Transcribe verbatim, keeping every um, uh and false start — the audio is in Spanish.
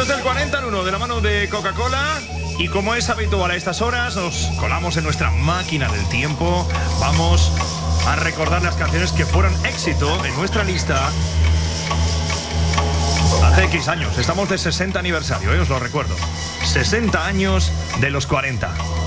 del cuarenta en uno de la mano de Coca-Cola. Y como es habitual a estas horas, nos colamos en nuestra máquina del tiempo. Vamos a recordar las canciones que fueron éxito en nuestra lista hace X años. Estamos de sesenta aniversario, ¿eh? Os lo recuerdo. sesenta años de los cuarenta.